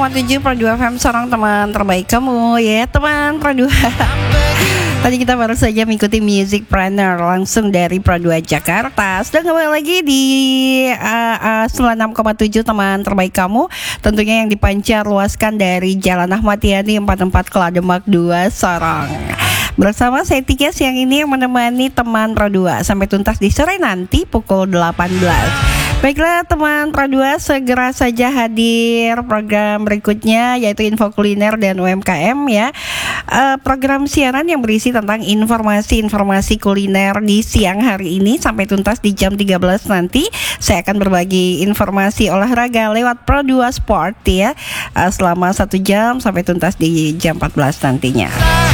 106,7 Pro 2 FM, seorang teman terbaik kamu ya teman Pro 2. Tadi kita baru saja mengikuti Music Planner langsung dari Pro 2 Jakarta. Sudah kembali lagi di 96,7 teman terbaik kamu. Tentunya yang dipancar luaskan dari Jalan Ahmad Yani 44 Kelademak 2 Sorong. Bersama saya Tika siang ini yang menemani teman Pro 2 sampai tuntas di sore nanti pukul 18. Baiklah teman Pro 2, segera saja hadir program berikutnya yaitu Info Kuliner dan UMKM ya. Program siaran yang berisi tentang informasi-informasi kuliner di siang hari ini sampai tuntas di jam 13 nanti. Saya akan berbagi informasi olahraga lewat Pro 2 Sport ya, selama 1 jam sampai tuntas di jam 14 nantinya.